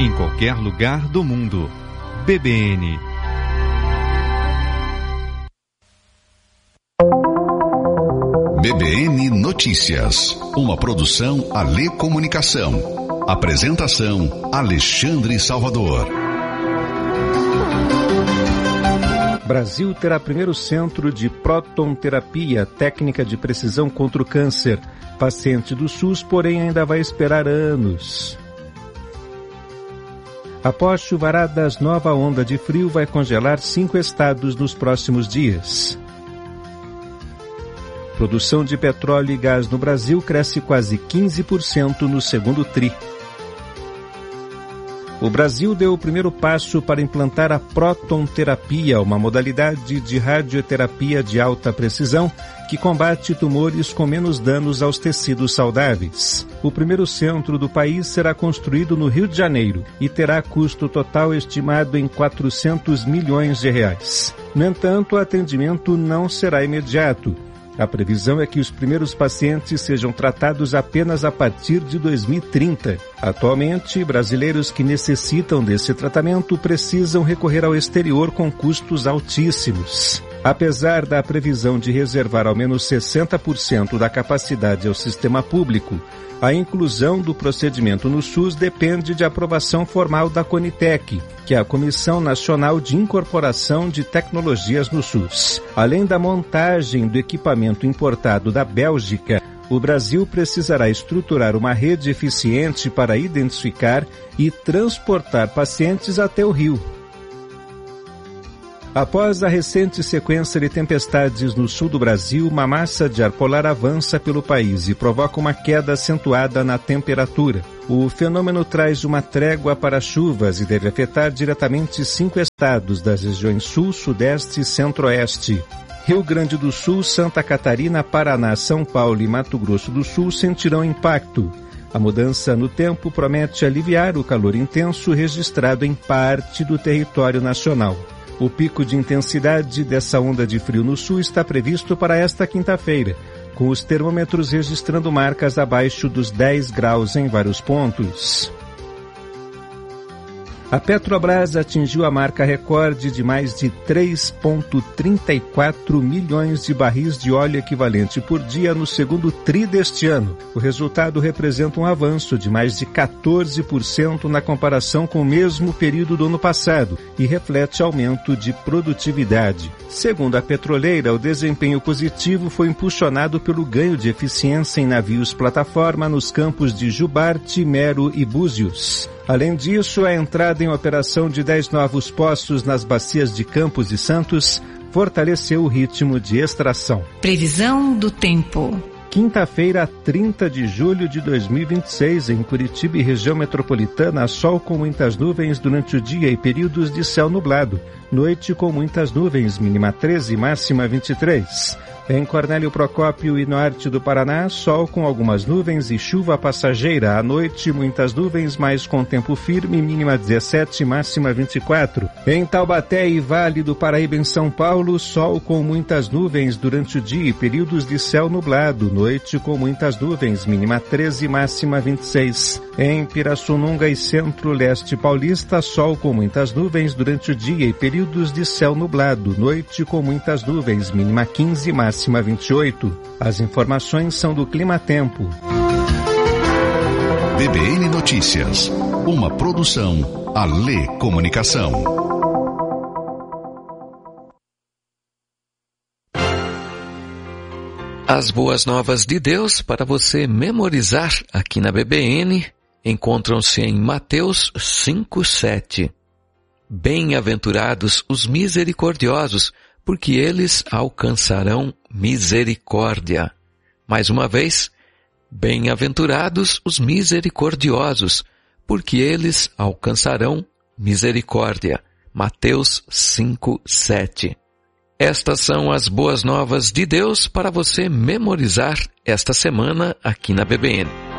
em qualquer lugar do mundo. BBN. BBN Notícias, uma produção Alê Comunicação. Apresentação Alexandre Salvador. Brasil terá primeiro centro de protonterapia, técnica de precisão contra o câncer. Paciente do SUS, porém, ainda vai esperar anos. Após chuvaradas, nova onda de frio vai congelar 5 estados nos próximos dias. Produção de petróleo e gás no Brasil cresce quase 15% no segundo tri. O Brasil deu o primeiro passo para implantar a protonterapia, uma modalidade de radioterapia de alta precisão que combate tumores com menos danos aos tecidos saudáveis. O primeiro centro do país será construído no Rio de Janeiro e terá custo total estimado em 400 milhões de reais. No entanto, o atendimento não será imediato. A previsão é que os primeiros pacientes sejam tratados apenas a partir de 2030. Atualmente, brasileiros que necessitam desse tratamento precisam recorrer ao exterior com custos altíssimos. Apesar da previsão de reservar ao menos 60% da capacidade ao sistema público, a inclusão do procedimento no SUS depende de aprovação formal da Conitec, que é a Comissão Nacional de Incorporação de Tecnologias no SUS. Além da montagem do equipamento importado da Bélgica, o Brasil precisará estruturar uma rede eficiente para identificar e transportar pacientes até o Rio. Após a recente sequência de tempestades no sul do Brasil, uma massa de ar polar avança pelo país e provoca uma queda acentuada na temperatura. O fenômeno traz uma trégua para chuvas e deve afetar diretamente 5 estados das regiões sul, sudeste e centro-oeste. Rio Grande do Sul, Santa Catarina, Paraná, São Paulo e Mato Grosso do Sul sentirão impacto. A mudança no tempo promete aliviar o calor intenso registrado em parte do território nacional. O pico de intensidade dessa onda de frio no sul está previsto para esta quinta-feira, com os termômetros registrando marcas abaixo dos 10 graus em vários pontos. A Petrobras atingiu a marca recorde de mais de 3,34 milhões de barris de óleo equivalente por dia no segundo tri deste ano. O resultado representa um avanço de mais de 14% na comparação com o mesmo período do ano passado e reflete aumento de produtividade. Segundo a petroleira, o desempenho positivo foi impulsionado pelo ganho de eficiência em navios plataforma nos campos de Jubarte, Mero e Búzios. Além disso, a entrada em operação de 10 novos poços nas bacias de Campos e Santos fortaleceu o ritmo de extração. Previsão do tempo. Quinta-feira, 30 de julho de 2026, em Curitiba e região metropolitana, sol com muitas nuvens durante o dia e períodos de céu nublado. Noite com muitas nuvens, mínima 13, máxima 23. Em Cornélio Procópio e norte do Paraná, sol com algumas nuvens e chuva passageira. À noite, muitas nuvens, mas com tempo firme, mínima 17, máxima 24. Em Taubaté e Vale do Paraíba, em São Paulo, sol com muitas nuvens durante o dia e períodos de céu nublado. Noite com muitas nuvens, mínima 13, máxima 26. Em Pirassununga e Centro-Leste Paulista, sol com muitas nuvens durante o dia e períodos de céu nublado. Noite com muitas nuvens, mínima 15, máxima 28. As informações são do Clima Tempo. BBN Notícias, uma produção Alê Comunicação. As boas novas de Deus para você memorizar aqui na BBN encontram-se em Mateus 5:7. Bem-aventurados os misericordiosos, porque eles alcançarão misericórdia. Mais uma vez, bem-aventurados os misericordiosos, porque eles alcançarão misericórdia. Mateus 5:7. Estas são as boas novas de Deus para você memorizar esta semana aqui na BBN.